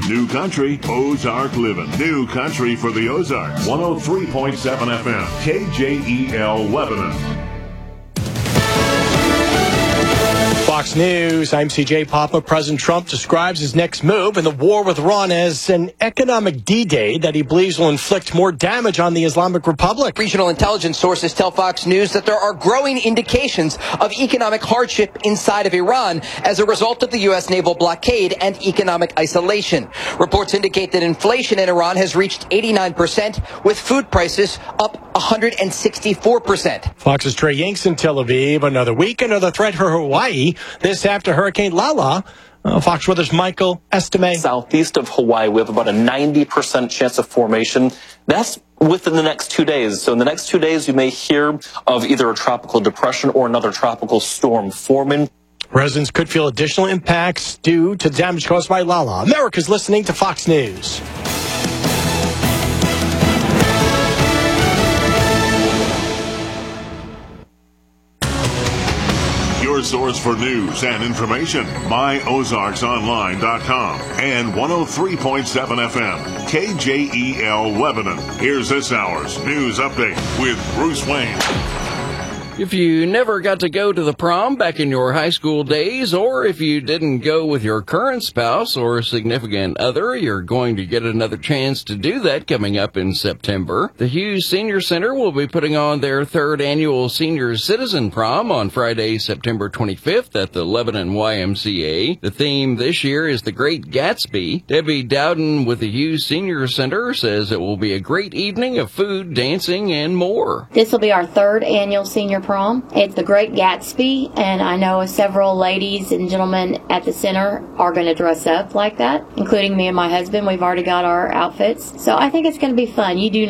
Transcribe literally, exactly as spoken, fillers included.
New Country, Ozark Living. New Country for the Ozarks. one oh three point seven F M. K J E L Lebanon. Fox News, I'm C J Papa. President Trump describes his next move in the war with Iran as an economic D-Day that he believes will inflict more damage on the Islamic Republic. Regional intelligence sources tell Fox News that there are growing indications of economic hardship inside of Iran as a result of the U S naval blockade and economic isolation. Reports indicate that inflation in Iran has reached eighty-nine percent, with food prices up one hundred sixty-four percent. Fox's Trey Yanks in Tel Aviv. Another week, another threat for Hawaii. This after Hurricane Lala. Uh, Fox Weather's Michael Estime. Southeast of Hawaii, we have about a ninety percent chance of formation. That's within the next two days. So in the next two days, you may hear of either a tropical depression or another tropical storm forming. Residents could feel additional impacts due to damage caused by Lala. America's listening to Fox News. Your source for news and information. my ozarks online dot com and one oh three point seven F M. K J E L Lebanon. Here's this hour's news update with Bruce Wayne. If you never got to go to the prom back in your high school days, or if you didn't go with your current spouse or significant other, you're going to get another chance to do that coming up in September. The Hughes Senior Center will be putting on their third annual Senior Citizen Prom on Friday, September twenty-fifth at the Lebanon Y M C A. The theme this year is The Great Gatsby. Debbie Dowden with the Hughes Senior Center says it will be a great evening of food, dancing, and more. This will be our third annual Senior Prom. It's The Great Gatsby, and I know several ladies and gentlemen at the center are going to dress up like that, including me and my husband. We've already got our outfits, so I think it's going to be fun. You do